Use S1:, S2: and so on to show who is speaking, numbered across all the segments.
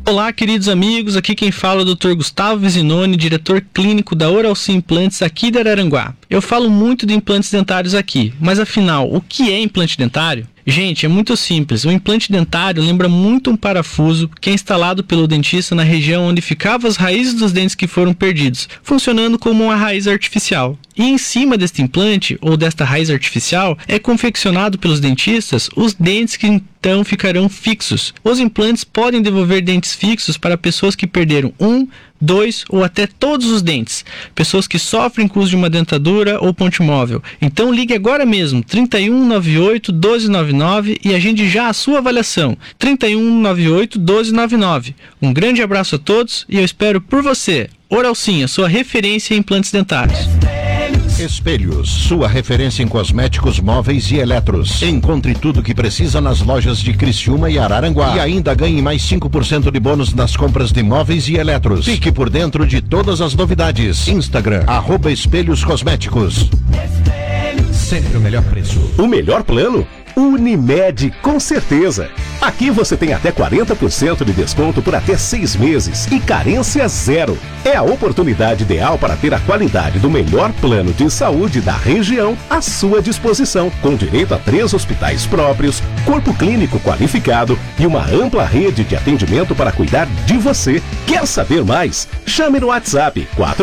S1: Olá, queridos amigos, aqui quem fala é o Dr. Gustavo Vizinoni, diretor clínico da Oralci Implantes aqui de Araranguá. Eu falo muito de implantes dentários aqui, mas afinal, o que é implante dentário? Gente, é muito simples. O implante dentário lembra muito um parafuso que é instalado pelo dentista na região onde ficavam as raízes dos dentes que foram perdidos, funcionando como uma raiz artificial. E em cima deste implante, ou desta raiz artificial, é confeccionado pelos dentistas os dentes que então ficarão fixos. Os implantes podem devolver dentes fixos para pessoas que perderam 1, 2 ou até todos os dentes. Pessoas que sofrem com o uso de uma dentadura ou ponte móvel. Então ligue agora mesmo, 3198-1299 e agende já a sua avaliação. 3198-1299. Um grande abraço a todos e eu espero por você. Oralci, sua referência em implantes dentários.
S2: Espelhos, sua referência em cosméticos móveis e eletros. Encontre tudo o que precisa nas lojas de Criciúma e Araranguá. E ainda ganhe mais 5% de bônus nas compras de móveis e eletros. Fique por dentro de todas as novidades. Instagram, @Espelhos Cosméticos.
S3: Sempre o melhor preço.
S4: O melhor plano? Unimed, com certeza. Aqui você tem até 40% de desconto por até 6 meses e carência zero. É a oportunidade ideal para ter a qualidade do melhor plano de saúde da região à sua disposição, com direito a 3 hospitais próprios, corpo clínico qualificado e uma ampla rede de atendimento para cuidar de você. Quer saber mais? Chame no WhatsApp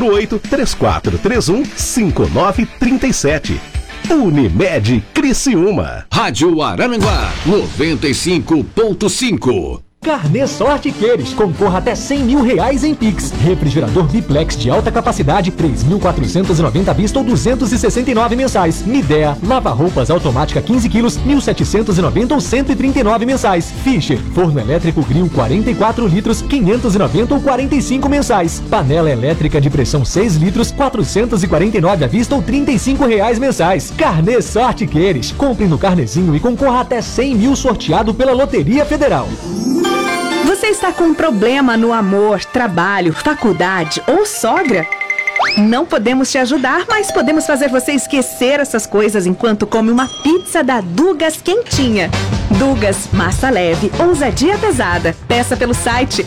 S4: 4834315937. Unimed Criciúma.
S5: Rádio Araranguá 95.5.
S6: Carnê Sorte Queires, concorra até R$100 mil em Pix. Refrigerador Biplex de alta capacidade, 3.490 à vista ou 269 mensais. Midea, lava-roupas automática 15 quilos, 1.790 ou 139 mensais. Fischer, forno elétrico grill 44 litros, 590 ou 45 mensais. Panela elétrica de pressão 6 litros, 449 à vista ou R$35 mensais. Carnê Sorte Queires, compre no carnezinho e concorra até R$100 mil sorteado pela Loteria Federal.
S7: Você está com um problema no amor, trabalho, faculdade ou sogra? Não podemos te ajudar, mas podemos fazer você esquecer essas coisas enquanto come uma pizza da Dugas quentinha. Dugas, massa leve, ousadia pesada. Peça pelo site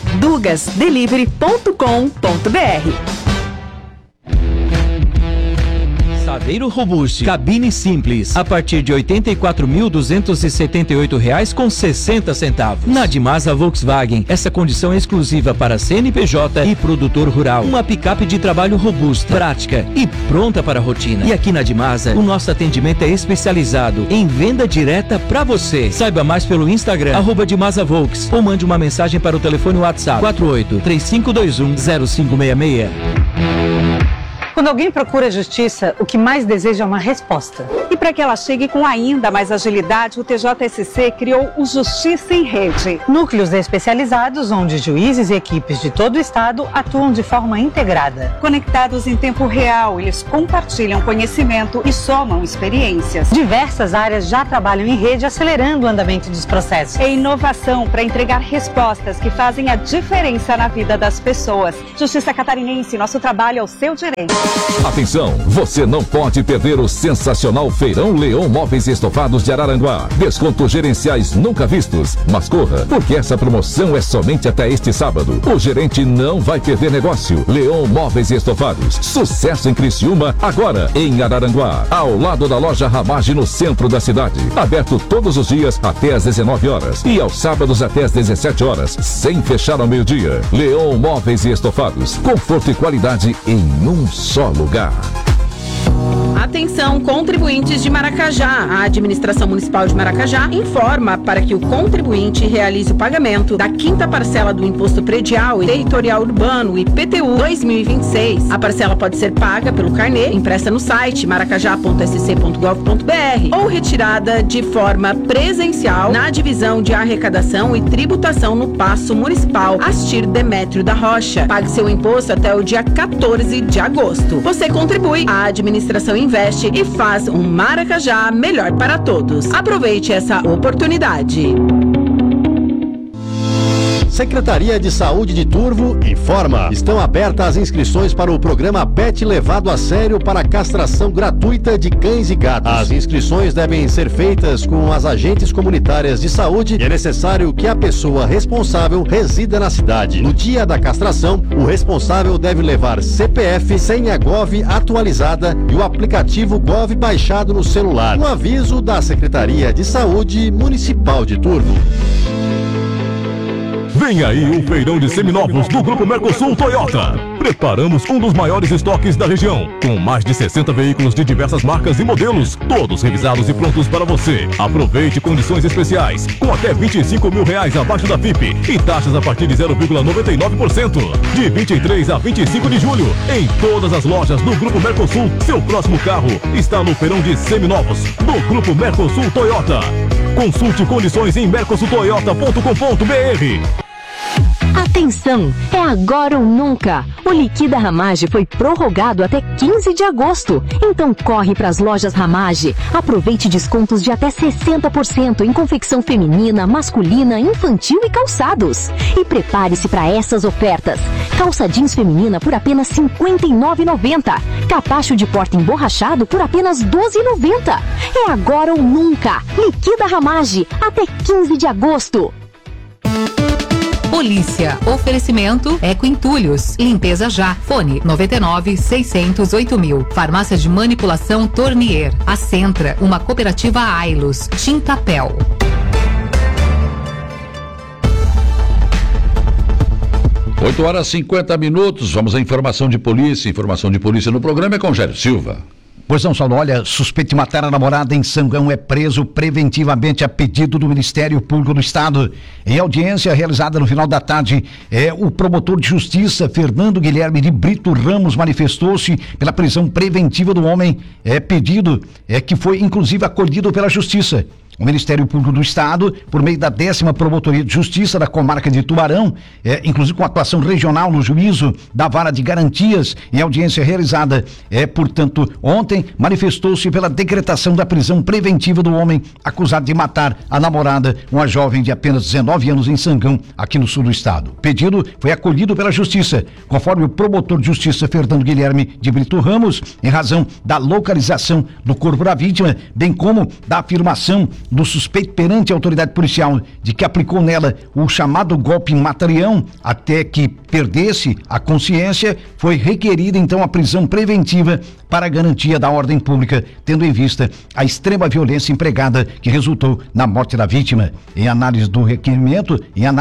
S7: dugasdelivery.com.br.
S8: Saveiro Robuste, cabine simples, a partir de R$ 84.278,60. Na Dimasa Volkswagen, essa condição é exclusiva para CNPJ e produtor rural. Uma picape de trabalho robusta, prática e pronta para a rotina. E aqui na Dimasa, o nosso atendimento é especializado em venda direta para você. Saiba mais pelo Instagram, @DimasaVolks, ou mande uma mensagem para o telefone WhatsApp 4835210566.
S9: Quando alguém procura justiça, o que mais deseja é uma resposta. E para que ela chegue com ainda mais agilidade, o TJSC criou o Justiça em Rede. Núcleos especializados onde juízes e equipes de todo o estado atuam de forma integrada. Conectados em tempo real, eles compartilham conhecimento e somam experiências. Diversas áreas já trabalham em rede, acelerando o andamento dos processos. É inovação para entregar respostas que fazem a diferença na vida das pessoas. Justiça Catarinense, nosso trabalho é o seu direito.
S10: Atenção, você não pode perder o sensacional Feirão Leão Móveis e Estofados de Araranguá. Descontos gerenciais nunca vistos. Mas corra, porque essa promoção é somente até este sábado. O gerente não vai perder negócio. Leão Móveis e Estofados. Sucesso em Criciúma, agora em Araranguá. Ao lado da loja Ramage, no centro da cidade. Aberto todos os dias até às 19 horas. E aos sábados até às 17 horas. Sem fechar ao meio-dia. Leão Móveis e Estofados. Conforto e qualidade em um só lugar.
S11: Atenção, contribuintes de Maracajá. A Administração Municipal de Maracajá informa para que o contribuinte realize o pagamento da 5ª parcela do Imposto Predial e Territorial Urbano, IPTU 2026. A parcela pode ser paga pelo carnê, impressa no site maracajá.sc.gov.br ou retirada de forma presencial na Divisão de Arrecadação e Tributação no Paço Municipal Astir Demétrio da Rocha. Pague seu imposto até o dia 14 de agosto. Você contribui, a administração investe e faz um Maracajá melhor para todos. Aproveite essa oportunidade.
S5: Secretaria de Saúde de Turvo informa. Estão abertas as inscrições para o programa PET Levado a Sério para castração gratuita de cães e gatos. As inscrições devem ser feitas com as agentes comunitárias de saúde e é necessário que a pessoa responsável resida na cidade. No dia da castração, o responsável deve levar CPF, senha Gov atualizada e o aplicativo Gov baixado no celular. Um aviso da Secretaria de Saúde Municipal de Turvo.
S12: Vem aí o feirão de seminovos do Grupo Mercosul Toyota. Preparamos um dos maiores estoques da região, com mais de 60 veículos de diversas marcas e modelos, todos revisados e prontos para você. Aproveite condições especiais, com até R$25 mil abaixo da FIP e taxas a partir de 0,99%. De 23 a 25 de julho, em todas as lojas do Grupo Mercosul, seu próximo carro está no feirão de seminovos do Grupo Mercosul Toyota. Consulte condições em mercosultoyota.com.br.
S13: Atenção, é agora ou nunca. O Liquida Ramage foi prorrogado até 15 de agosto. Então corre para as lojas Ramage. Aproveite descontos de até 60% em confecção feminina, masculina, infantil e calçados. E prepare-se para essas ofertas. Calça jeans feminina por apenas R$ 59,90. Capacho de porta emborrachado por apenas R$ 12,90. É agora ou nunca. Liquida Ramage até 15 de agosto.
S14: Polícia. Oferecimento Eco Entulhos. Limpeza já. Fone 99-608.000. Farmácia de manipulação Tornier. A Centra. Uma cooperativa Ailos. Tintapel.
S15: 8h50. Vamos à informação de polícia. Informação de polícia no programa é com Jairo Silva.
S16: Pois não, Saulo, olha, suspeito de matar a namorada em Sangão é preso preventivamente a pedido do Ministério Público do Estado. Em audiência realizada no final da tarde, o promotor de justiça, Fernando Guilherme de Brito Ramos, manifestou-se pela prisão preventiva do homem, pedido que foi inclusive acolhido pela Justiça. O Ministério Público do Estado, por meio da 10ª Promotoria de Justiça da Comarca de Tubarão, inclusive com atuação regional no juízo da Vara de Garantias, em audiência realizada, portanto, ontem, manifestou-se pela decretação da prisão preventiva do homem acusado de matar a namorada, uma jovem de apenas 19 anos em Sangão, aqui no sul do estado. O pedido foi acolhido pela Justiça, conforme o promotor de Justiça Fernando Guilherme de Brito Ramos, em razão da localização do corpo da vítima, bem como da afirmação do suspeito perante a autoridade policial de que aplicou nela o chamado golpe mata-leão até que perdesse a consciência, foi requerida então a prisão preventiva para a garantia da ordem pública, tendo em vista a extrema violência empregada que resultou na morte da vítima. Em análise do requerimento,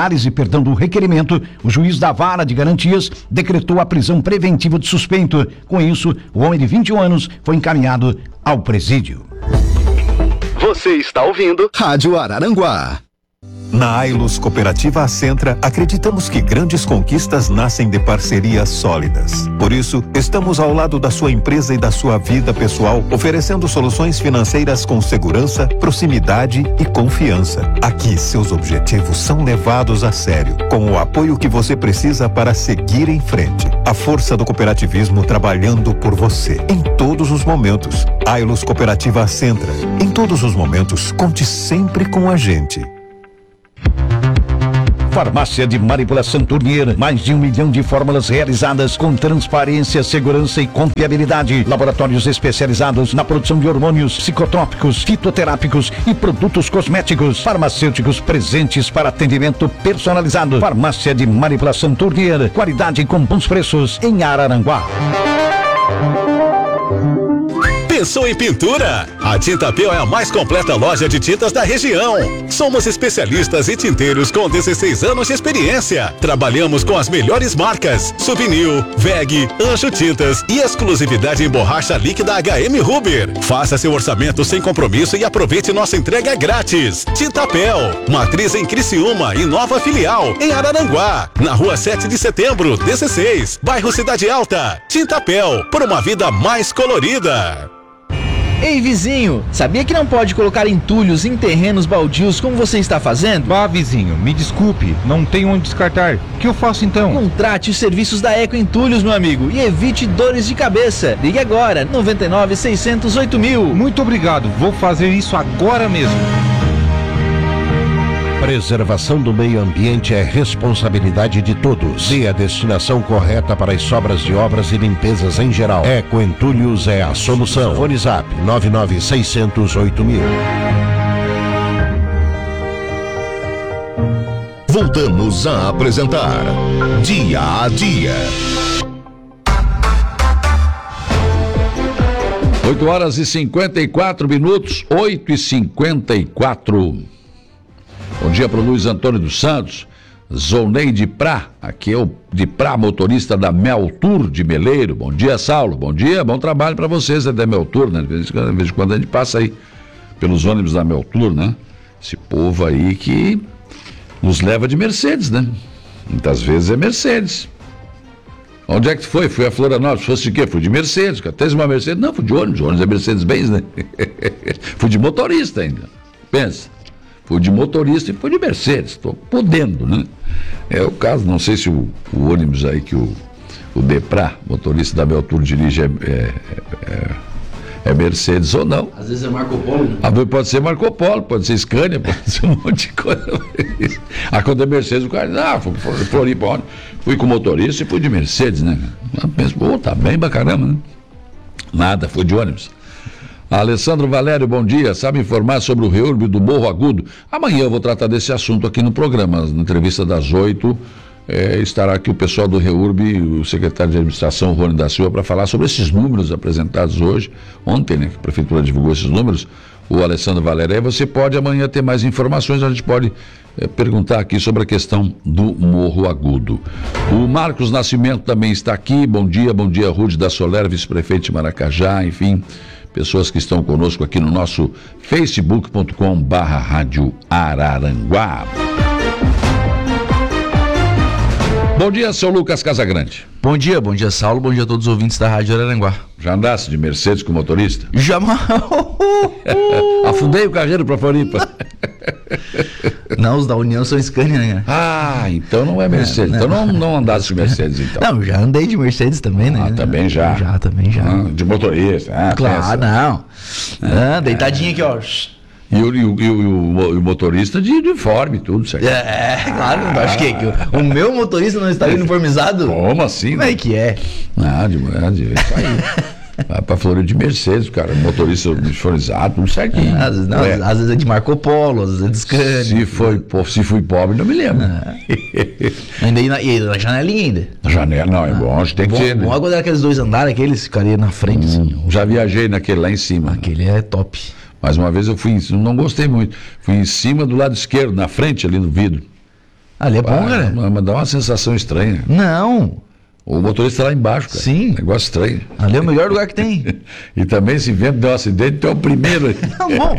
S16: o juiz da Vara de Garantias decretou a prisão preventiva do suspeito. Com isso, o homem de 21 anos foi encaminhado ao presídio.
S4: Você está ouvindo Rádio Araranguá.
S17: Na Ailos Cooperativa Acentra, acreditamos que grandes conquistas nascem de parcerias sólidas. Por isso, estamos ao lado da sua empresa e da sua vida pessoal, oferecendo soluções financeiras com segurança, proximidade e confiança. Aqui, seus objetivos são levados a sério, com o apoio que você precisa para seguir em frente. A força do cooperativismo trabalhando por você, em todos os momentos. Ailos Cooperativa Acentra. Em todos os momentos, conte sempre com a gente.
S16: Farmácia de manipulação Tornier, mais de 1 milhão de fórmulas realizadas com transparência, segurança e confiabilidade. Laboratórios especializados na produção de hormônios, psicotrópicos, fitoterápicos e produtos cosméticos. Farmacêuticos presentes para atendimento personalizado. Farmácia de manipulação Tornier, qualidade com bons preços em Araranguá.
S18: Pensou em pintura? A Tintapel é a mais completa loja de tintas da região. Somos especialistas e tinteiros com 16 anos de experiência. Trabalhamos com as melhores marcas: Souvenir, VEG, Anjo Tintas e exclusividade em borracha líquida HM Huber. Faça seu orçamento sem compromisso e aproveite nossa entrega grátis. Tintapel, matriz em Criciúma e nova filial em Araranguá, na rua 7 de setembro, 16, bairro Cidade Alta. Tintapel, por uma vida mais colorida.
S8: Ei, vizinho, sabia que não pode colocar entulhos em terrenos baldios como você está fazendo?
S3: Bah, vizinho, me desculpe, não tenho onde descartar. O que eu faço então?
S8: Contrate os serviços da Eco Entulhos, meu amigo, e evite dores de cabeça. Ligue agora, 99-608.000.
S3: Muito obrigado, vou fazer isso agora mesmo.
S2: Preservação do meio ambiente é responsabilidade de todos. Dê a destinação correta para as sobras de obras e limpezas em geral. Eco Entulhos é a solução. Fone Zap 99608.000.
S10: Voltamos a apresentar Dia a Dia.
S15: 8h54, 8h54. Bom dia para o Luiz Antônio dos Santos, Zonei de Prá, aqui é o de Prá, motorista da Meltur de Meleiro. Bom dia, Saulo. Bom dia, bom trabalho para vocês da Meltur, né? De vez em quando a gente passa aí pelos ônibus da Meltur, né? Esse povo aí que nos leva de Mercedes, né? Muitas vezes é Mercedes. Onde é que tu foi? Fui a Florianópolis. Fosse de quê? Fui de Mercedes. Tens uma Mercedes? Não, fui de ônibus. Ônibus é Mercedes-Benz, né? Fui de motorista ainda. Pensa. Fui de motorista e fui de Mercedes. Estou podendo, né? É o caso, não sei se o ônibus aí que o Deprá, motorista da Meltur, dirige é Mercedes ou não.
S19: Às vezes é Marco Polo, né?
S15: Pode ser Marco Polo, pode ser Scania, pode ser um monte de coisa. Quando é Mercedes, o cara diz, Floripa, fui com motorista e fui de Mercedes, né? Tá bem pra caramba, né? Nada, fui de ônibus. Alessandro Valério, bom dia. Sabe informar sobre o REURB do Morro Agudo? Amanhã eu vou tratar desse assunto aqui no programa. Na entrevista das 8, estará aqui o pessoal do REURB, o secretário de administração, Rony da Silva, para falar sobre esses números apresentados hoje. Ontem, né, que a prefeitura divulgou esses números, o Alessandro Valério. Aí você pode amanhã ter mais informações, a gente pode perguntar aqui sobre a questão do Morro Agudo. O Marcos Nascimento também está aqui. Bom dia, Rude da Soler, vice-prefeito de Maracajá, enfim... Pessoas que estão conosco aqui no nosso facebook.com/Rádio Araranguá. Bom dia, seu Lucas Casagrande.
S19: Bom dia, Saulo, bom dia a todos os ouvintes da Rádio Araranguá.
S15: Já andasse de Mercedes com motorista?
S19: Já.
S15: Afundei o carreiro pra Floripa.
S19: Não, os da União são Scania, né?
S15: Então não é Mercedes. Então não andasse de Mercedes, então.
S19: Não, já andei de Mercedes também, né?
S15: Também já.
S19: Também já.
S15: De motorista.
S19: Claro, não. Deitadinho aqui, ó.
S15: E o motorista de uniforme, tudo certo.
S19: Claro, acho que o meu motorista não estava uniformizado.
S15: Como assim?
S19: Como é que é?
S15: De isso aí. Vai pra Floripa de Mercedes, cara, motorista uniformizado, tudo certinho.
S19: Às vezes é de Marco Polo, às vezes é de Scania.
S15: Se fui pobre, não me lembro.
S19: Ainda na janelinha ainda.
S15: Na janela, não, é bom, acho que tem que ser.
S19: Bom, agora aqueles dois andares, aqueles ficaria na frente, assim.
S15: Já viajei naquele lá em cima.
S19: Aquele é top.
S15: Mas uma vez eu não gostei muito. Fui em cima do lado esquerdo, na frente ali no vidro.
S19: Ali é bom, cara.
S15: Mas dá uma sensação estranha.
S19: Não.
S15: O motorista lá embaixo, cara.
S19: Sim.
S15: Negócio estranho.
S19: Ali é o melhor lugar que tem.
S15: E também se vento der um acidente, tu é o primeiro.
S19: Não, bom.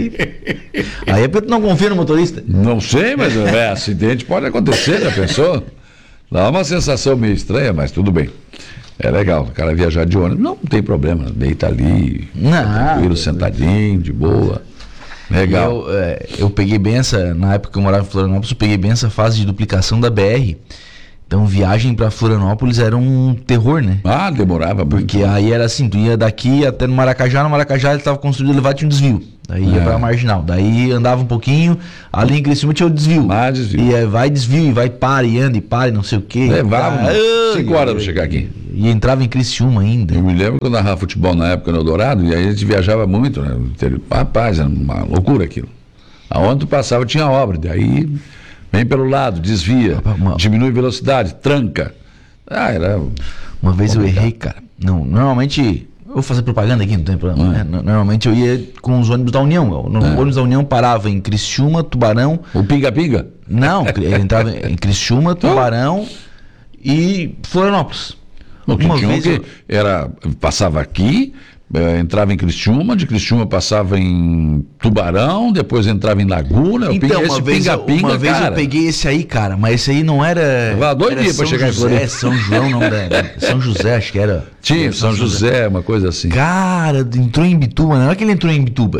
S19: Aí é porque tu não confia no motorista.
S15: Não sei, mas acidente pode acontecer, já pensou? Dá uma sensação meio estranha, mas tudo bem. É legal, o cara viajar de ônibus, não tem problema, deita ali, tranquilo, sentadinho, de boa. Legal.
S19: Eu peguei bem na época que eu morava em Florianópolis, eu peguei bem essa fase de duplicação da BR. Então viagem pra Florianópolis era um terror, né?
S15: Demorava muito.
S19: Porque aí era assim, tu ia daqui até no Maracajá ele estava construído elevado, tinha um desvio. Daí ia pra Marginal, daí andava um pouquinho, ali em Criciúma tinha o desvio. E aí vai desvio, e vai para, e anda, e para, e não sei o quê.
S15: Levava 5 horas pra chegar aqui.
S19: E entrava em Criciúma ainda.
S15: Eu me lembro que eu narrava futebol na época no Eldorado, e aí a gente viajava muito, né? Rapaz, era uma loucura aquilo. Aonde tu passava tinha obra, daí vem pelo lado, desvia, diminui velocidade, tranca. Era...
S19: Uma vez eu errei, cara. Não, normalmente... Eu vou fazer propaganda aqui, não tem problema. Né? Normalmente eu ia com os ônibus da União. O ônibus da União parava em Criciúma, Tubarão...
S15: O Pinga-Pinga?
S19: Não, ele entrava em Criciúma, Tubarão e Florianópolis.
S15: Uma vez passava aqui, entrava em Criciúma, de Criciúma passava em Tubarão, depois entrava em Laguna.
S19: Então, uma vez eu peguei esse aí, cara, mas esse aí não era...
S15: Levava 2 dias pra chegar em Floripa.
S19: São João, não era. São José, acho que era.
S15: Tinha, São José, uma coisa assim.
S19: Cara, entrou em Bituba, na hora que ele entrou em Bituba,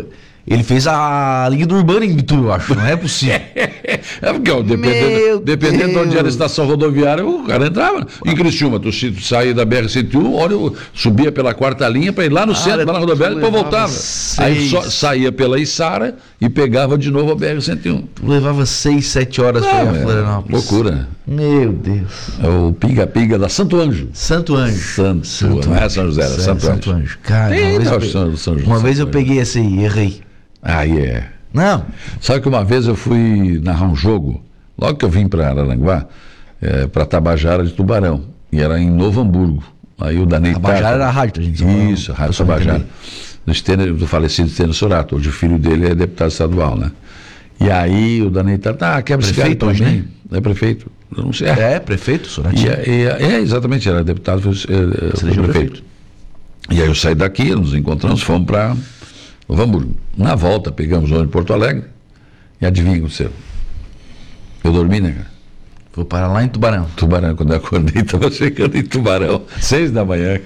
S19: Ele fez a linha do Urbano em Bitu, eu acho. Não é possível.
S15: Porque, ó, dependendo de onde era a estação rodoviária, o cara entrava. Em Criciúma, tu saía da BR-101, olha, subia pela 4ª linha para ir lá no centro, lá na rodoviária, e depois voltava. Aí só saía pela Içara e pegava de novo a BR-101.
S19: Tu levava 6, 7 horas para ir a Florianópolis.
S15: Loucura.
S19: Meu Deus.
S15: É o pinga-pinga da Santo Anjo.
S19: Santo Anjo.
S15: Não é São José, era Santo Anjo.
S19: Cara, uma vez eu peguei esse aí, errei.
S15: Aí é.
S19: Não.
S15: Sabe que uma vez eu fui narrar um jogo, logo que eu vim para Araranguá, para Tabajara de Tubarão, e era em Novo Hamburgo. Aí o Danei
S19: Tabajara era a rádio, gente.
S15: Isso, a Rádio Tabajara. Do falecido Stênio Sorato. Hoje o filho dele é deputado estadual, né? E aí o Danei quebra esse cara
S19: hoje, né?
S15: É prefeito. Eu não sei.
S19: Prefeito, Sorato.
S15: Exatamente, era deputado, foi prefeito. E aí eu saí daqui, nos encontramos, fomos para Novo Hamburgo. Na volta, pegamos ônibus em Porto Alegre e adivinha o que aconteceu? Eu dormi, né, cara?
S19: Vou parar lá em Tubarão.
S15: Tubarão, quando eu acordei, estava chegando em Tubarão, 6 da manhã.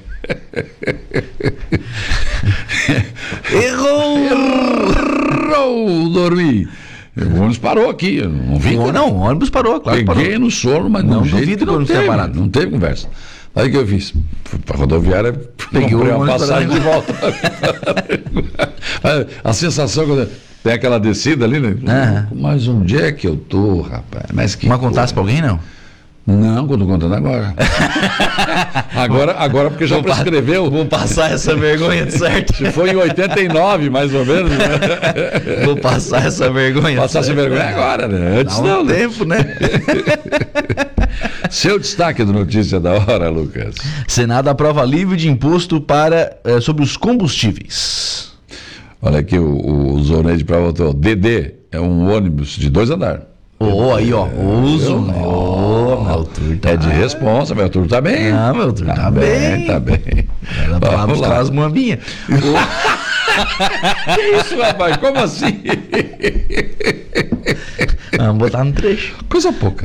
S15: Errou! Dormi. O ônibus parou aqui, eu não vi.
S19: Não, o ônibus parou, claro.
S15: Peguei no sono, mas
S19: não duvido que
S15: não teve conversa. Aí o que eu fiz? Fui pra rodoviária,
S19: peguei
S15: uma passagem de volta. A sensação quando tem aquela descida ali, né? Mas onde é que eu tô, rapaz? Mas contasse
S19: pra alguém, não?
S15: Não, quando contando agora. agora porque já prescreveu.
S19: Vou passar essa vergonha de certo.
S15: Se foi em 89, mais ou menos. Né?
S19: Vou passar essa vergonha.
S15: Passar essa vergonha agora, né? Antes
S19: não, tempo, né?
S15: Seu destaque do Notícia da Hora, Lucas.
S19: Senado aprova alívio de imposto sobre os combustíveis.
S15: Olha aqui, o Zoneide para voltar. DD é um ônibus de 2 andares.
S19: Aí, ó. Uso. Meu turno
S15: é de responsa, meu turno tá bem.
S19: Ah, meu turno tá bem.
S15: Tá bem.
S19: Ela vai lá buscar as mambinhas.
S15: Que isso, rapaz? Como assim?
S19: Vamos botar no trecho.
S15: Coisa pouca.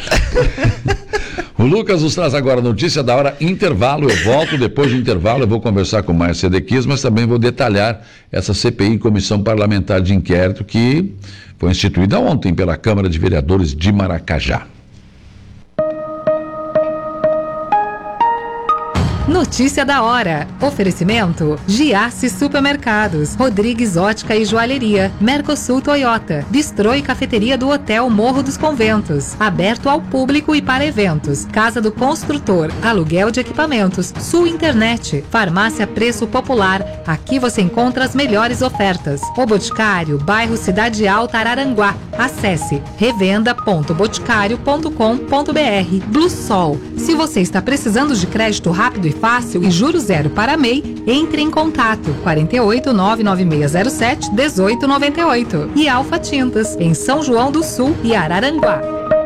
S15: O Lucas nos traz agora a notícia da hora, intervalo. Eu volto depois do intervalo, eu vou conversar com o Márcio Sedequias, mas também vou detalhar essa CPI, Comissão Parlamentar de Inquérito, que foi instituída ontem pela Câmara de Vereadores de Maracajá.
S14: Notícia da hora. Oferecimento: Giasse Supermercados, Rodrigues Ótica e Joalheria, Mercosul Toyota, Bistrô e Cafeteria do Hotel Morro dos Conventos, aberto ao público e para eventos, Casa do Construtor, aluguel de equipamentos, Sul Internet, Farmácia Preço Popular. Aqui você encontra as melhores ofertas. O Boticário, bairro Cidade Alta, Araranguá. Acesse revenda.boticário.com.br. Blue Sol. Se você está precisando de crédito rápido e fácil e juros zero para MEI, entre em contato 48 99607 1898. E Alfa Tintas, em São João do Sul e Araranguá.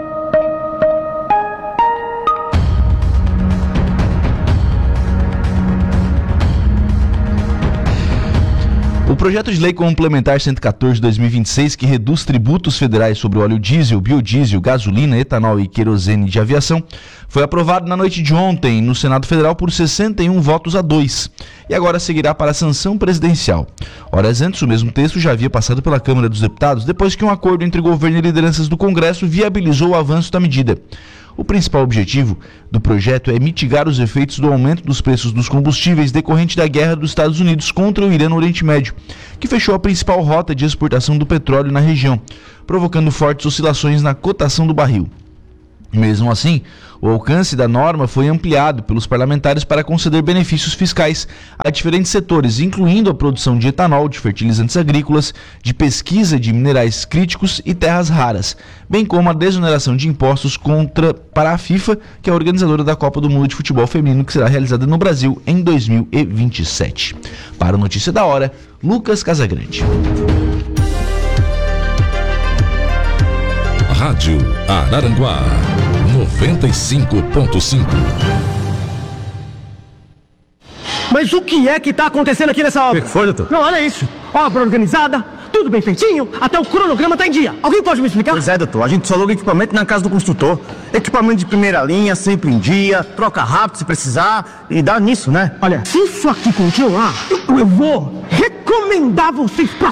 S19: O projeto de lei complementar 114 de 2026, que reduz tributos federais sobre o óleo diesel, biodiesel, gasolina, etanol e querosene de aviação, foi aprovado na noite de ontem no Senado Federal por 61 votos a 2 e agora seguirá para a sanção presidencial. Horas antes, o mesmo texto já havia passado pela Câmara dos Deputados depois que um acordo entre governo e lideranças do Congresso viabilizou o avanço da medida. O principal objetivo do projeto é mitigar os efeitos do aumento dos preços dos combustíveis decorrente da guerra dos Estados Unidos contra o Irã no Oriente Médio, que fechou a principal rota de exportação do petróleo na região, provocando fortes oscilações na cotação do barril. Mesmo assim, o alcance da norma foi ampliado pelos parlamentares para conceder benefícios fiscais a diferentes setores, incluindo a produção de etanol, de fertilizantes agrícolas, de pesquisa de minerais críticos e terras raras, bem como a desoneração de impostos para a FIFA, que é a organizadora da Copa do Mundo de Futebol Feminino, que será realizada no Brasil em 2027. Para a Notícia da Hora, Lucas Casagrande.
S10: Rádio Araranguá 95.5.
S20: Mas o que é que está acontecendo aqui nessa obra?
S5: O que foi, doutor?
S20: Não, olha isso. Obra organizada, tudo bem feitinho, até o cronograma está em dia. Alguém pode me explicar?
S5: Pois é, doutor. A gente só aluga equipamento na casa do construtor. Equipamento de primeira linha, sempre em dia, troca rápido se precisar e dá nisso, né?
S20: Olha, se isso aqui continuar, eu vou recomendar vocês para todo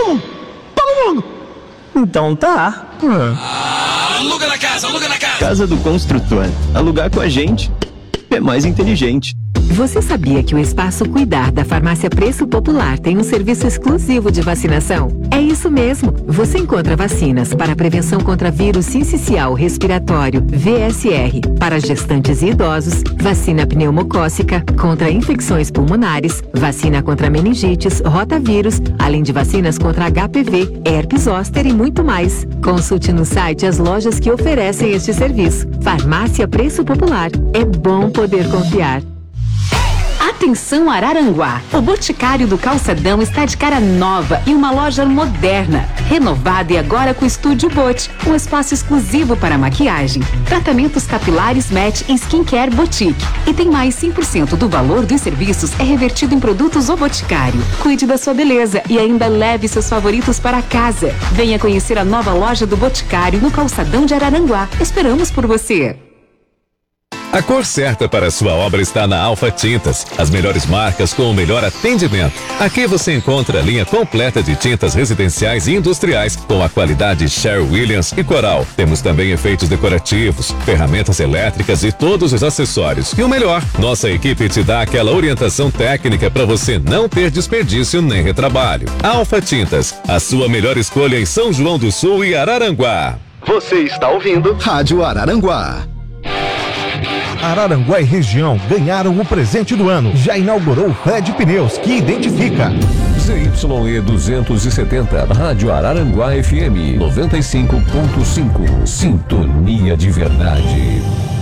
S20: nenhum. Pago logo. Então tá.
S21: Aluga na casa. Casa do Construtor. Alugar com a gente é mais inteligente.
S13: Você sabia que o Espaço Cuidar da Farmácia Preço Popular tem um serviço exclusivo de vacinação? É isso mesmo! Você encontra vacinas para prevenção contra vírus sincicial respiratório, VSR, para gestantes e idosos, vacina pneumocócica, contra infecções pulmonares, vacina contra meningites, rotavírus, além de vacinas contra HPV, herpes zoster e muito mais. Consulte no site as lojas que oferecem este serviço. Farmácia Preço Popular. É bom poder confiar.
S22: Atenção Araranguá! O Boticário do Calçadão está de cara nova e uma loja moderna, renovada e agora com Estúdio Bot, um espaço exclusivo para maquiagem, tratamentos capilares Match e Skincare Boutique. E tem mais 5% do valor dos serviços é revertido em produtos O Boticário. Cuide da sua beleza e ainda leve seus favoritos para casa. Venha conhecer a nova loja do Boticário no Calçadão de Araranguá. Esperamos por você!
S23: A cor certa para a sua obra está na Alfa Tintas, as melhores marcas com o melhor atendimento. Aqui você encontra a linha completa de tintas residenciais e industriais com a qualidade Sherwin-Williams e Coral. Temos também efeitos decorativos, ferramentas elétricas e todos os acessórios. E o melhor, nossa equipe te dá aquela orientação técnica para você não ter desperdício nem retrabalho. Alfa Tintas, a sua melhor escolha em São João do Sul e Araranguá.
S24: Você está ouvindo Rádio Araranguá.
S12: Araranguá e região ganharam o presente do ano. Já inaugurou o Fred Pneus, que identifica.
S10: ZYE 270, Rádio Araranguá FM 95.5. Sintonia de verdade.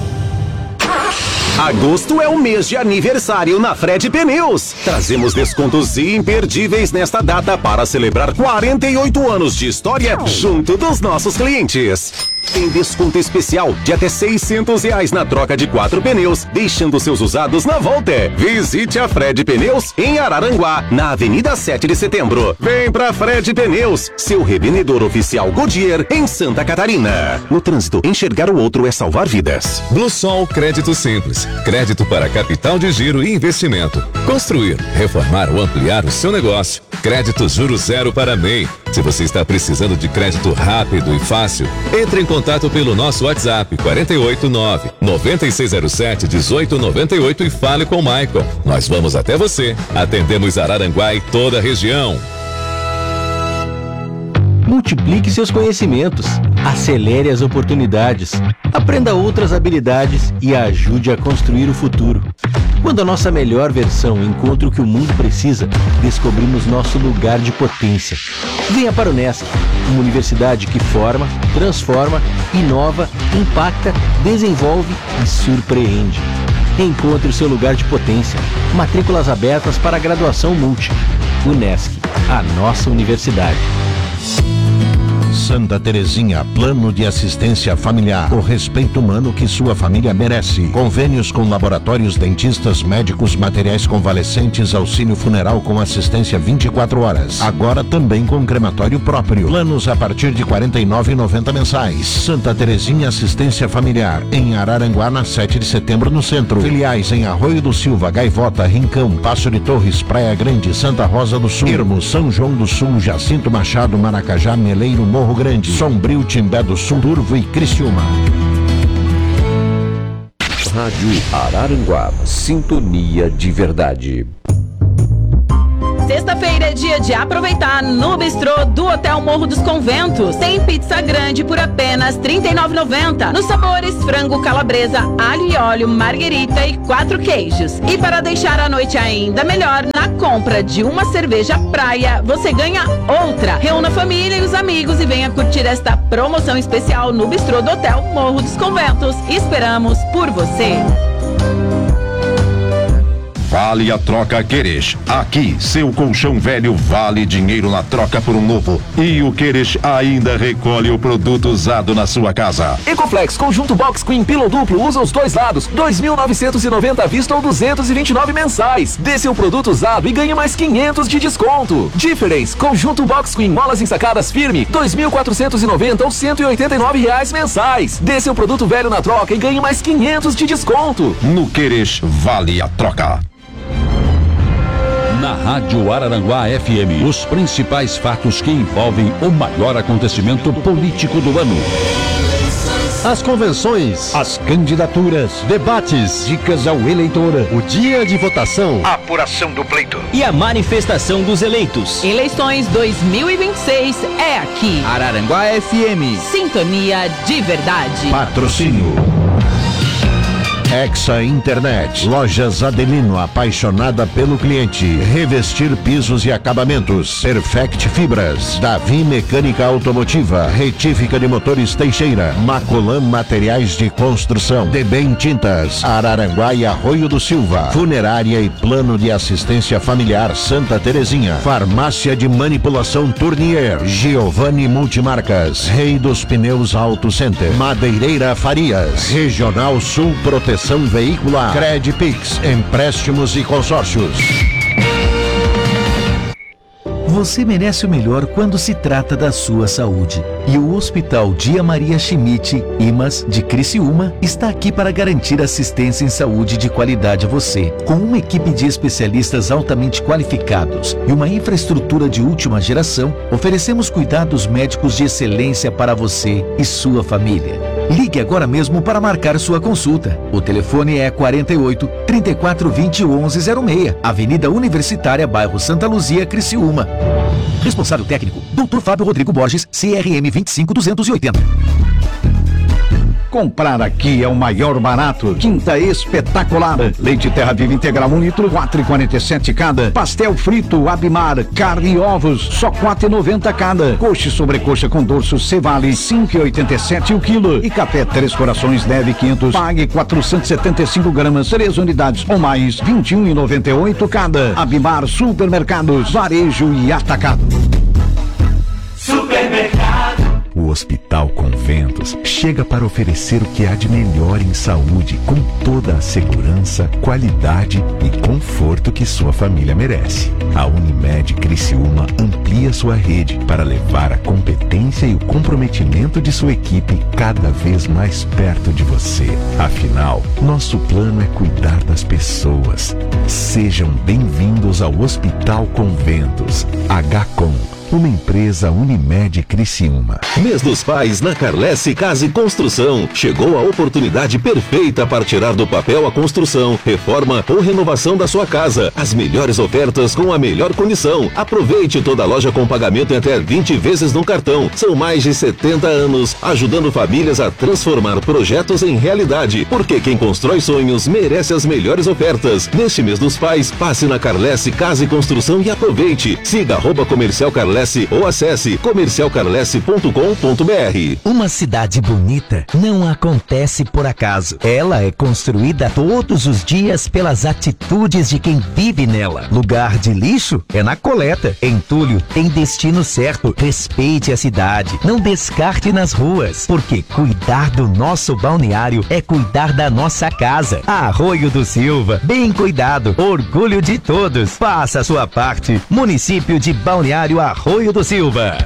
S24: Agosto é o mês de aniversário na Fred Pneus. Trazemos descontos imperdíveis nesta data para celebrar 48 anos de história junto dos nossos clientes. Tem desconto especial de até R$600 na troca de 4 pneus, deixando seus usados na volta. Visite a Fred Pneus em Araranguá, na Avenida 7 de Setembro. Vem pra Fred Pneus, seu revendedor oficial Goodyear em Santa Catarina. No trânsito, enxergar o outro é salvar vidas.
S23: Bluesol Crédito Simples. Crédito para capital de giro e investimento. Construir, reformar ou ampliar o seu negócio. Crédito Juro Zero para MEI. Se você está precisando de crédito rápido e fácil, entre em contato pelo nosso WhatsApp 489-9607-1898 e fale com o Michael. Nós vamos até você. Atendemos Araranguá e toda a região.
S25: Multiplique seus conhecimentos, acelere as oportunidades, aprenda outras habilidades e ajude a construir o futuro. Quando a nossa melhor versão encontra o que o mundo precisa, descobrimos nosso lugar de potência. Venha para o Unesc, uma universidade que forma, transforma, inova, impacta, desenvolve e surpreende. Encontre o seu lugar de potência. Matrículas abertas para a graduação multi. Unesc, a nossa universidade.
S2: Santa Terezinha, plano de assistência familiar. O respeito humano que sua família merece. Convênios com laboratórios, dentistas, médicos, materiais convalescentes, auxílio funeral com assistência 24 horas. Agora também com crematório próprio. Planos a partir de R$ 49,90 mensais. Santa Terezinha Assistência Familiar, em Araranguá, na 7 de setembro, no centro. Filiais em Arroio do Silva, Gaivota, Rincão, Passo de Torres, Praia Grande, Santa Rosa do Sul, Ermo, São João do Sul, Jacinto Machado, Maracajá, Meleiro, Morro Grande, Sombrio, Timbé do Sul, Turvo e Criciúma.
S10: Rádio Araranguá, sintonia de verdade.
S11: Sexta-feira é dia de aproveitar no bistrô do Hotel Morro dos Conventos. Tem pizza grande por apenas R$ 39,90. Nos sabores frango, calabresa, alho e óleo, marguerita e 4 queijos. E para deixar a noite ainda melhor, na compra de uma cerveja praia, você ganha outra. Reúna a família e os amigos e venha curtir esta promoção especial no bistrô do Hotel Morro dos Conventos. Esperamos por você.
S26: Vale a troca Queres. Aqui, seu colchão velho vale dinheiro na troca por um novo. E o Queres ainda recolhe o produto usado na sua casa.
S6: Ecoflex Conjunto Box Queen Pillow Duplo usa os dois lados, 2.990 à vista ou 229 mensais. Dê seu produto usado e ganhe mais 500 de desconto. Difference Conjunto Box Queen Molas ensacadas firme, 2.490 ou 189 reais mensais. Dê seu produto velho na troca e ganhe mais 500 de desconto.
S26: No Queres vale a troca.
S1: Na Rádio Araranguá FM, os principais fatos que envolvem o maior acontecimento político do ano.
S5: As convenções,
S1: as candidaturas,
S5: debates,
S1: dicas ao eleitor,
S5: o dia de votação,
S1: a apuração do pleito
S21: e a manifestação dos eleitos.
S11: Eleições 2026 é aqui.
S8: Araranguá FM.
S11: Sintonia de verdade.
S2: Patrocínio Exa Internet, Lojas Adelino, apaixonada pelo cliente. Revestir pisos e acabamentos. Perfect Fibras, Davi Mecânica Automotiva, Retífica de Motores Teixeira, Macolan Materiais de Construção, Debem Tintas, Araranguá e Arroio do Silva, Funerária e Plano de Assistência Familiar Santa Terezinha, Farmácia de Manipulação Tournier, Giovanni Multimarcas, Rei dos Pneus Auto Center, Madeireira Farias, Regional Sul Proteção Veicular, Credpix, empréstimos e consórcios.
S4: Você merece o melhor quando se trata da sua saúde. E o Hospital Dia Maria Schmidt, IMAS, de Criciúma, está aqui para garantir assistência em saúde de qualidade a você. Com uma equipe de especialistas altamente qualificados e uma infraestrutura de última geração, oferecemos cuidados médicos de excelência para você e sua família. Ligue agora mesmo para marcar sua consulta. O telefone é 48 34 20 11 06, Avenida Universitária, bairro Santa Luzia, Criciúma. Responsável técnico, Dr. Fábio Rodrigo Borges, CRM 25280.
S7: Comprar aqui é o maior barato. Quinta espetacular. Leite Terra Viva integral 1 litro, 4,47 cada. Pastel frito Abimar, carne e ovos, só 4,90 cada. Coxa e sobrecoxa com dorso Cevale, 5,87 o quilo. E café Três Corações leve 500, pague 475 gramas, 3 unidades ou mais, 21,98 cada. Abimar Supermercados, varejo e atacado.
S9: Supermercado. O Hospital Conventos chega para oferecer o que há de melhor em saúde, com toda a segurança, qualidade e conforto que sua família merece. A Unimed Criciúma amplia sua rede para levar a competência e o comprometimento de sua equipe cada vez mais perto de você. Afinal, nosso plano é cuidar das pessoas. Sejam bem-vindos ao Hospital Conventos. HCOM, uma empresa Unimed Criciúma.
S24: Mês dos Pais na Carlesse Casa e Construção. Chegou a oportunidade perfeita para tirar do papel a construção, reforma ou renovação da sua casa. As melhores ofertas com a melhor condição. Aproveite toda a loja com pagamento em até 20 vezes no cartão. São mais de 70 anos ajudando famílias a transformar projetos em realidade. Porque quem constrói sonhos merece as melhores ofertas. Neste Mês dos Pais, passe na Carlesse Casa e Construção e aproveite. Siga @Comercial Carlesse ou acesse comercialcarlesse.com.br.
S16: Uma cidade bonita não acontece por acaso. Ela é construída todos os dias pelas atitudes de quem vive nela. Lugar de lixo é na coleta. Entulho tem destino certo. Respeite a cidade. Não descarte nas ruas. Porque cuidar do nosso balneário é cuidar da nossa casa. Arroio do Silva, bem cuidado. Orgulho de todos. Faça a sua parte. Município de Balneário Arroio do Silva.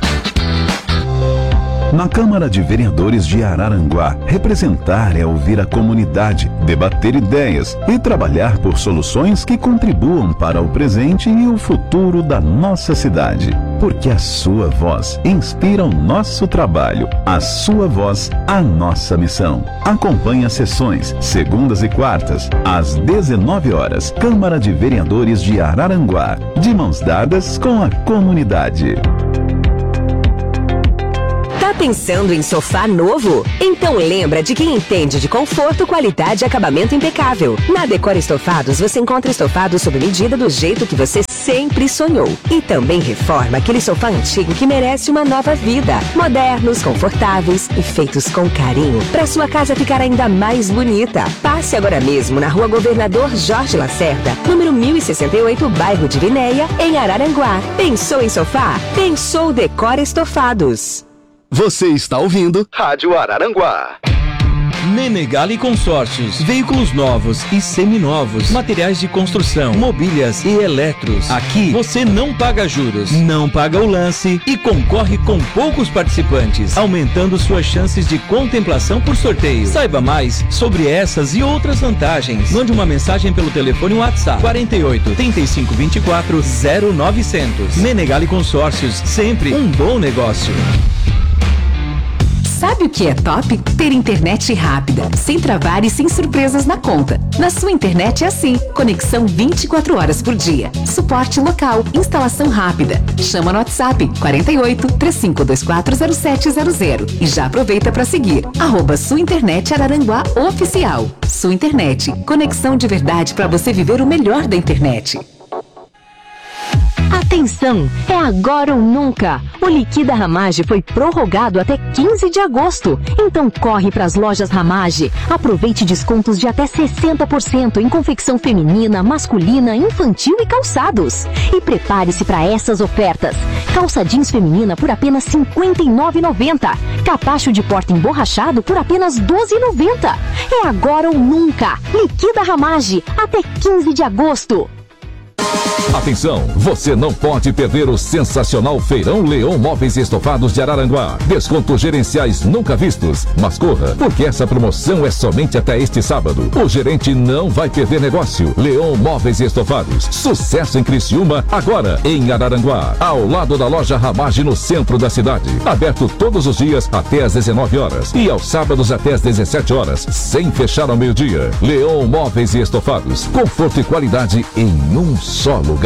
S9: Na Câmara de Vereadores de Araranguá, representar é ouvir a comunidade, debater ideias e trabalhar por soluções que contribuam para o presente e o futuro da nossa cidade. Porque a sua voz inspira o nosso trabalho, a sua voz, a nossa missão. Acompanhe as sessões, segundas e quartas, às 19 horas. Câmara de Vereadores de Araranguá, de mãos dadas com a comunidade.
S17: Tá pensando em sofá novo? Então lembra de quem entende de conforto, qualidade e acabamento impecável. Na Decor Estofados você encontra estofados sob medida do jeito que você sempre sonhou. E também reforma aquele sofá antigo que merece uma nova vida. Modernos, confortáveis e feitos com carinho para sua casa ficar ainda mais bonita. Passe agora mesmo na Rua Governador Jorge Lacerda, número 1068, bairro de Vinéia, em Araranguá. Pensou em sofá? Pensou Decor Estofados.
S24: Você está ouvindo Rádio Araranguá.
S8: Menegali Consórcios, veículos novos e seminovos, materiais de construção, mobílias e eletros. Aqui você não paga juros, não paga o lance e concorre com poucos participantes, aumentando suas chances de contemplação por sorteio. Saiba mais sobre essas e outras vantagens. Mande uma mensagem pelo telefone WhatsApp 48 35 24 0900. Menegali Consórcios, sempre um bom negócio.
S22: Sabe o que é top? Ter internet rápida, sem travar e sem surpresas na conta. Na sua internet é assim, conexão 24 horas por dia, suporte local, instalação rápida. Chama no WhatsApp 48 3524 0700 e já aproveita para seguir @Sua Internet Araranguá Oficial. Sua Internet, conexão de verdade para você viver o melhor da internet.
S13: Atenção, é agora ou nunca. O Liquida Ramage foi prorrogado até 15 de agosto. Então corre para as lojas Ramage. Aproveite descontos de até 60% em confecção feminina, masculina, infantil e calçados. E prepare-se para essas ofertas. Calça jeans feminina por apenas R$ 59,90. Capacho de porta emborrachado por apenas R$ 12,90. É agora ou nunca. Liquida Ramage até 15 de agosto.
S10: Atenção, você não pode perder o sensacional Feirão Leão Móveis e Estofados de Araranguá. Descontos gerenciais nunca vistos. Mas corra, porque essa promoção é somente até este sábado. O gerente não vai perder negócio. Leão Móveis e Estofados. Sucesso em Criciúma, agora em Araranguá. Ao lado da loja Ramage no centro da cidade. Aberto todos os dias até às 19 horas. E aos sábados até às 17 horas. Sem fechar ao meio-dia. Leão Móveis e Estofados. Conforto e qualidade em um só lugar.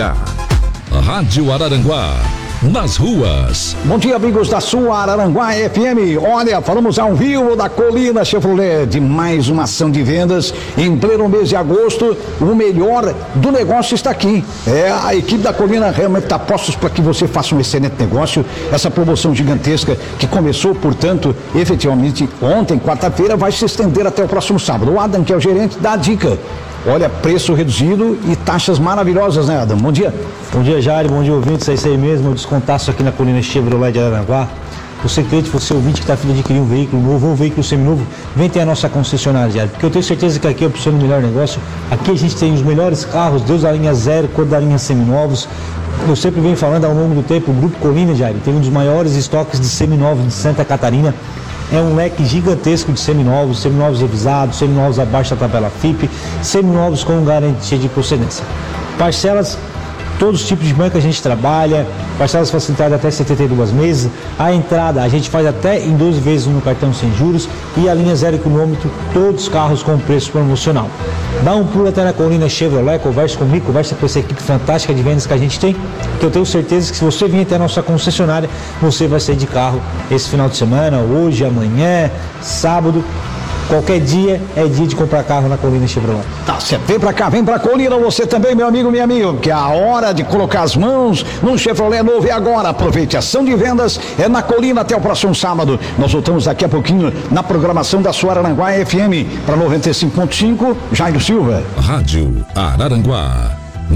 S10: Rádio Araranguá, nas ruas.
S7: Bom dia, amigos da sua Araranguá FM. Olha, falamos ao vivo da Colina Chevrolet de mais uma ação de vendas em pleno mês de agosto. O melhor do negócio está aqui. A equipe da Colina realmente está postos para que você faça um excelente negócio. Essa promoção gigantesca que começou, portanto, efetivamente ontem, quarta-feira, vai se estender até o próximo sábado. O Adam, que é o gerente, dá a dica. Olha, preço reduzido e taxas maravilhosas, né, Adam? Bom dia.
S3: Bom dia, Jair. Bom dia, ouvintes. É isso aí mesmo. Eu descontaço aqui na Colina Chevrolet de Araranguá. Você cliente, você ouvinte que está a fim de adquirir um veículo novo ou um veículo seminovo, vem ter a nossa concessionária, Jair. Porque eu tenho certeza que aqui é a opção do melhor negócio. Aqui a gente tem os melhores carros, desde a linha zero, quanto da linha seminovos. Eu sempre venho falando ao longo do tempo, o Grupo Colina, Jair, tem um dos maiores estoques de seminovos de Santa Catarina. É um leque gigantesco de seminovos, seminovos revisados, seminovos abaixo da tabela FIP, seminovos com garantia de procedência. Parcelas, todos os tipos de banco a gente trabalha, parcelas facilitadas até 72 meses, a entrada a gente faz até em 12 vezes no cartão sem juros e a linha 0 km, todos os carros com preço promocional. Dá um pulo até na Colina Chevrolet, conversa comigo, conversa com essa equipe fantástica de vendas que a gente tem, que eu tenho certeza que se você vir até a nossa concessionária, você vai sair de carro esse final de semana, hoje, amanhã, sábado. Qualquer dia é dia de comprar carro na Colina Chevrolet.
S7: Tá certo, vem pra cá, vem pra Colina, você também, meu amigo, minha amiga, que a hora de colocar as mãos num Chevrolet novo é agora. Aproveite, a ação de vendas é na Colina até o próximo sábado. Nós voltamos daqui a pouquinho na programação da sua Araranguá FM para 95.5, Jairo Silva.
S10: Rádio Araranguá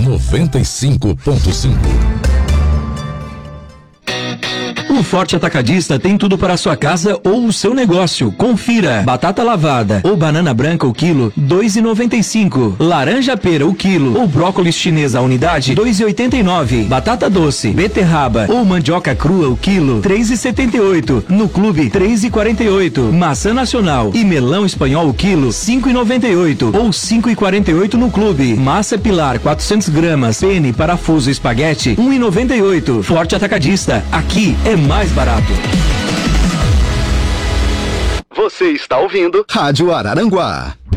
S10: 95.5.
S8: O Forte Atacadista tem tudo para a sua casa ou o seu negócio. Confira: batata lavada ou banana branca o quilo, R$ 2,95. Laranja pera o quilo ou brócolis chinesa a unidade, R$ 2,89. Batata doce, beterraba ou mandioca crua o quilo, R$ 3,78. No clube, R$ 3,48. Maçã nacional e melão espanhol o quilo, R$ 5,98 ou R$ 5,48 no clube. Massa pilar 400 gramas, pene, parafuso, espaguete, R$ 1,98. Forte Atacadista, aqui é mais barato.
S14: Você está ouvindo Rádio Araranguá.